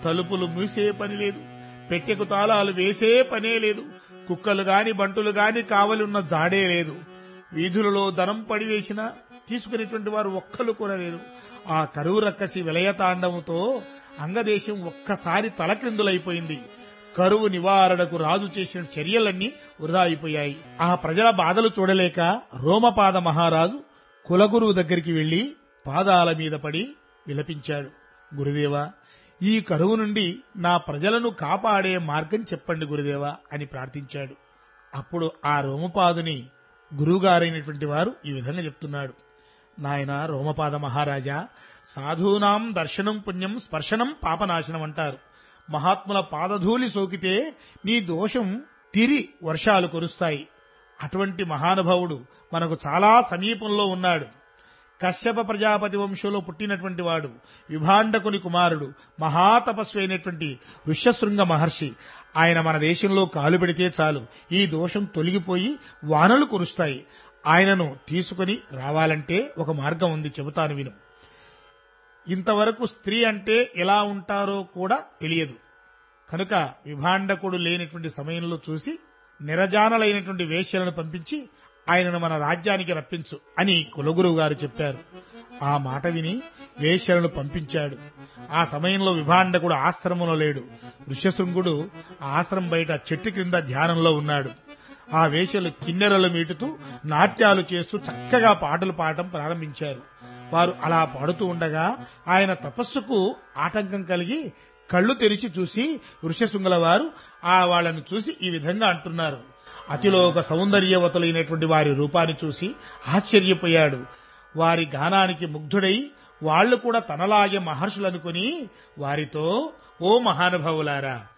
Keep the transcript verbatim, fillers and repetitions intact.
తలుపులు మూసే పని లేదు, పెట్టెకు తాళాలు వేసే పనే లేదు, కుక్కలు గాని బంటులు గాని కావలి ఉన్న జాడే లేదు. వీధులలో ధనం పడివేసినా తీసుకునేటువంటి వారు ఒక్కలు కూడా లేరు. ఆ కరువు రక్కసి విలయతాండవంతో అంగదేశం ఒక్కసారి తలక్రిందులైపోయింది. కరువు నివారణకు రాజు చేసిన చర్యలన్నీ వృధా అయిపోయాయి. ఆ ప్రజల బాధలు చూడలేక రోమపాద మహారాజు కులగురువు దగ్గరికి వెళ్లి పాదాల మీద పడి విలపించాడు. గురుదేవా, ఈ కరువు నుండి నా ప్రజలను కాపాడే మార్గం చెప్పండి గురుదేవా అని ప్రార్థించాడు. అప్పుడు ఆ రోమపాదుని గురువుగారైనటువంటి వారు ఈ విధంగా చెప్తున్నాడు. నాయన రోమపాద మహారాజా, సాధూనాం దర్శనం పుణ్యం, స్పర్శనం పాపనాశనం అంటారు. మహాత్ముల పాదధూళి సోకితే నీ దోషం తిరి వర్షాలు కురుస్తాయి. అటువంటి మహానుభావుడు మనకు చాలా సమీపంలో ఉన్నాడు. కశ్యప ప్రజాపతి వంశంలో పుట్టినటువంటి వాడు, విభాండకుని కుమారుడు, మహాతపస్వి అయినటువంటి ఋష్యశృంగ మహర్షి. ఆయన మన దేశంలో కాలు పెడితే చాలు ఈ దోషం తొలగిపోయి వానలు కురుస్తాయి. ఆయనను తీసుకుని రావాలంటే ఒక మార్గం ఉంది, చెబుతాను విను. ఇంతవరకు స్త్రీ అంటే ఎలా ఉంటారో కూడా తెలియదు కనుక విభాండకుడు లేనటువంటి సమయంలో చూసి నిరజానలైనటువంటి వేశ్యలను పంపించి ఆయనను మన రాజ్యానికి రప్పించు అని కులగురువు గారు చెప్పారు. ఆ మాట విని వేశ్యలను పంపించాడు. ఆ సమయంలో విభాండకుడు ఆశ్రమంలో లేడు. ఋష్యశృంగుడు ఆశ్రమం బయట చెట్టు క్రింద ధ్యానంలో ఉన్నాడు. ఆ వేశ్యలు కిన్నెరలు మీటుతూ నాట్యాలు చేస్తూ చక్కగా పాటలు పాడటం ప్రారంభించారు. వారు అలా పాడుతూ ఉండగా ఆయన తపస్సుకు ఆటంకం కలిగి కళ్లు తెరిచి చూసి ఋష్యశృంగుల వారు ఆ వాళ్లను చూసి ఈ విధంగా అంటున్నారు. అతిలోక సౌందర్యవతులైనటువంటి వారి రూపాన్ని చూసి ఆశ్చర్యపోయాడు. వారి గానానికి ముగ్ధుడై వాళ్లు కూడా తనలాగే మహర్షులనుకుని వారితో, ఓ మహానుభావులారా,